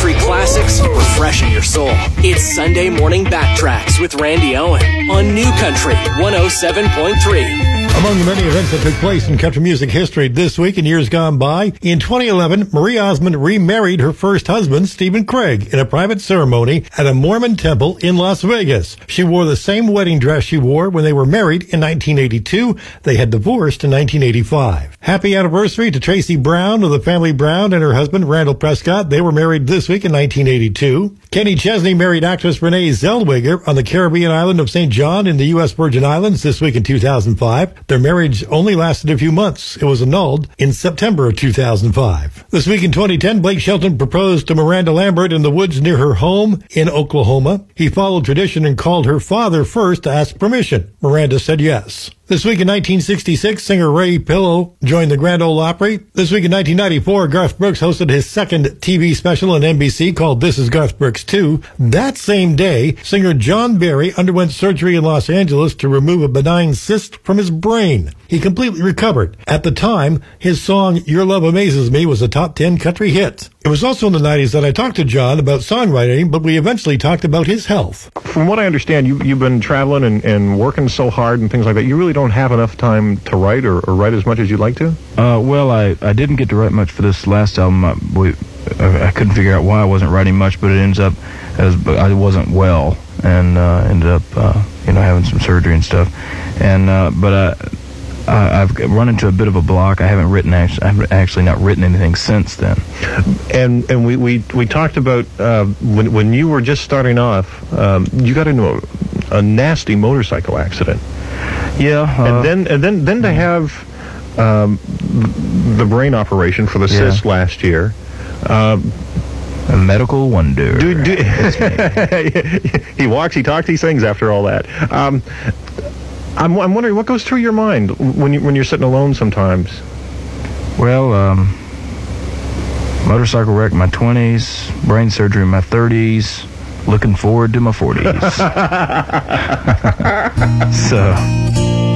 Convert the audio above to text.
country classics, refreshing your soul. It's Sunday Morning Backtracks with Randy Owen on New Country 107.3. Among the many events that took place in country music history this week and years gone by, in 2011, Marie Osmond remarried her first husband, Stephen Craig, in a private ceremony at a Mormon temple in Las Vegas. She wore the same wedding dress she wore when they were married in 1982. They had divorced in 1985. Happy anniversary to Tracy Brown of the family Brown and her husband, Randall Prescott. They were married this week in 1982. Kenny Chesney married actress Renee Zellweger on the Caribbean island of St. John in the U.S. Virgin Islands this week in 2005. Their marriage only lasted a few months. It was annulled in September of 2005. This week in 2010, Blake Shelton proposed to Miranda Lambert in the woods near her home in Oklahoma. He followed tradition and called her father first to ask permission. Miranda said yes. This week in 1966, singer Ray Pillow joined the Grand Ole Opry. This week in 1994, Garth Brooks hosted his second TV special on NBC called This Is Garth Brooks 2. That same day, singer John Barry underwent surgery in Los Angeles to remove a benign cyst from his brain. He completely recovered. At the time, his song Your Love Amazes Me was a top 10 country hit. It was also in the 90s that I talked to John about songwriting, but we eventually talked about his health. From what I understand, you've been traveling and working so hard and things like that. You really don't have enough time to write or write as much as you'd like to? Well, I didn't get to write much for this last album. I couldn't figure out why I wasn't writing much, but it ends up as I wasn't well and ended up having some surgery and stuff. And I've run into a bit of a block. I haven't actually not written anything since then. And we talked about when you were just starting off, you got into a nasty motorcycle accident. Yeah. And then to have the brain operation for the cyst last year. A medical wonder. He walks, he talks, he sings after all that. I'm wondering what goes through your mind when you're sitting alone sometimes. Well, motorcycle wreck in my 20s, brain surgery in my 30s, looking forward to my 40s. So